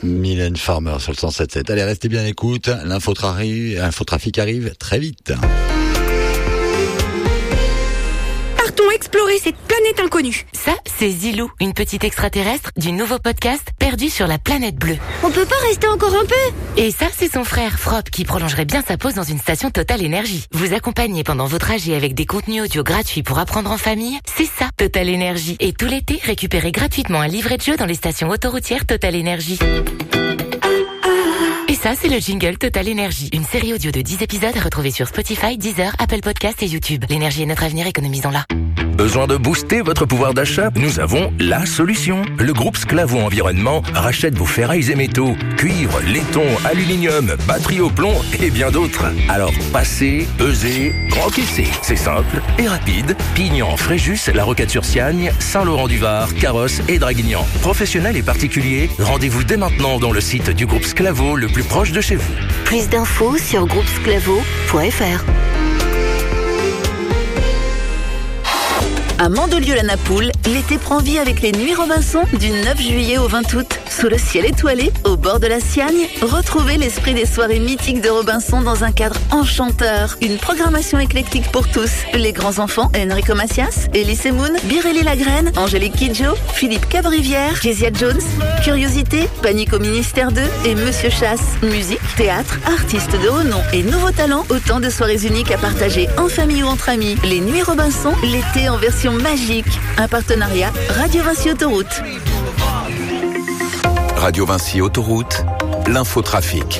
Mylène Farmer sur le 107.7. Allez, restez bien à l'écoute. L'infotrafic arrive très vite. Partons explorer cette planète inconnue. Ça, c'est Zilou, une petite extraterrestre du nouveau podcast Perdu sur la planète bleue. On peut pas rester encore un peu? Et ça, c'est son frère Frop qui prolongerait bien sa pause dans une station Total Énergie. Vous accompagner pendant vos trajets avec des contenus audio gratuits pour apprendre en famille, c'est ça, Total Énergie. Et tout l'été, récupérez gratuitement un livret de jeu dans les stations autoroutières Total Énergie. Et ça, c'est le jingle Total Énergie. Une série audio de 10 épisodes à retrouver sur Spotify, Deezer, Apple Podcasts et YouTube. L'énergie est notre avenir, économisons-la. Besoin de booster votre pouvoir d'achat? Nous avons la solution. Le groupe Sclavo Environnement rachète vos ferrailles et métaux, cuivre, laiton, aluminium, batterie au plomb et bien d'autres. Alors passez, pesez, encaissez. C'est simple et rapide. Pignan, Fréjus, La Roquette-sur-Siagne, Saint-Laurent-du-Var, Carrosse et Draguignan. Professionnels et particuliers, rendez-vous dès maintenant dans le site du groupe Sclavo le plus proche de chez vous. Plus d'infos sur groupesclavo.fr. À Mandelieu-la-Napoule, l'été prend vie avec les Nuits Robinson du 9 juillet au 20 août. Sous le ciel étoilé, au bord de la Siagne, retrouvez l'esprit des soirées mythiques de Robinson dans un cadre enchanteur. Une programmation éclectique pour tous. Les grands enfants, Enrico Macias, Elise Moon, Birelli Lagraine, Angélique Kidjo, Philippe Cabrivière, Kezia Jones, Curiosité, Panique au Ministère 2 et Monsieur Chasse. Musique, théâtre, artistes de haut nom et nouveaux talents, autant de soirées uniques à partager en famille ou entre amis. Les Nuits Robinson, l'été en version magique. Un partenariat Radio Vinci Autoroute. Radio Vinci Autoroute, l'infotrafic.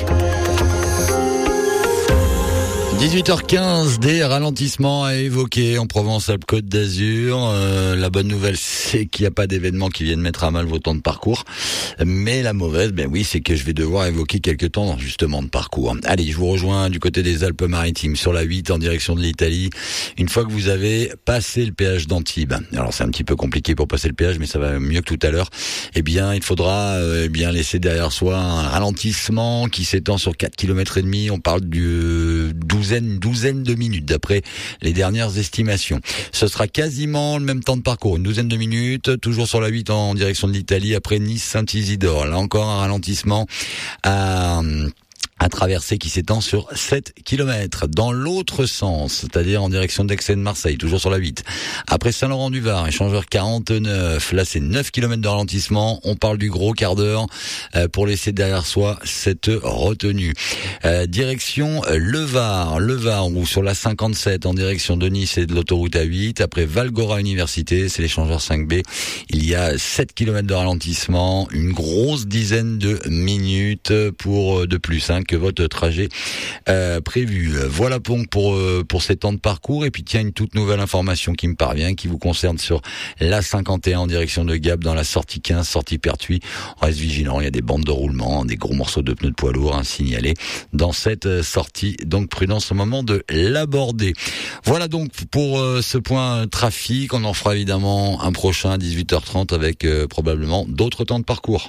18h15, des ralentissements à évoquer en Provence-Alpes-Côte d'Azur. La bonne nouvelle, c'est qu'il n'y a pas d'événements qui viennent mettre à mal vos temps de parcours. Mais la mauvaise, c'est que je vais devoir évoquer quelques temps justement de parcours. Allez, je vous rejoins du côté des Alpes-Maritimes, sur la 8 en direction de l'Italie. Une fois que vous avez passé le péage d'Antibes, alors c'est un petit peu compliqué pour passer le péage, mais ça va mieux que tout à l'heure. Il faudra laisser derrière soi un ralentissement qui s'étend sur 4 km et demi. On parle du douzaine de minutes d'après les dernières estimations. Ce sera quasiment le même temps de parcours, une douzaine de minutes, toujours sur la 8 en direction de l'Italie, après Nice-Saint-Isidore. Là encore un ralentissement à traverser qui s'étend sur 7 km. Dans l'autre sens, c'est-à-dire en direction d'Aix et de Marseille, toujours sur la 8. Après Saint-Laurent-du-Var, échangeur 49, là c'est 9 km de ralentissement. On parle du gros quart d'heure pour laisser derrière soi cette retenue. Direction Le Var, ou sur la 57 en direction de Nice et de l'autoroute A8. Après Valgora Université, c'est l'échangeur 5B. Il y a 7 km de ralentissement, une grosse dizaine de minutes de plus que votre trajet prévu. Voilà pour ces temps de parcours. Et puis tiens, une toute nouvelle information qui me parvient, qui vous concerne sur la 51 en direction de Gap, dans la sortie 15, sortie Pertuis. On reste vigilant, il y a des bandes de roulement, des gros morceaux de pneus de poids lourds signalés dans cette sortie. Donc prudence au moment de l'aborder. Voilà donc pour ce point trafic. On en fera évidemment un prochain à 18h30 avec probablement d'autres temps de parcours.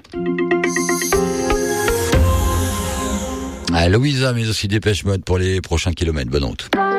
Louisa, mais aussi Dépêche Mode pour les prochains kilomètres. Bonne route.